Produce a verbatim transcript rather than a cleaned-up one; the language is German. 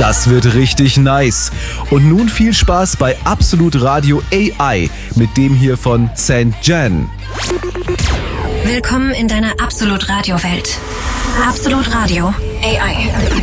Das wird richtig nice. Und nun viel Spaß bei Absolut Radio A I mit dem hier von Saint Jan. Willkommen in deiner Absolut Radio Welt. Absolut Radio A I.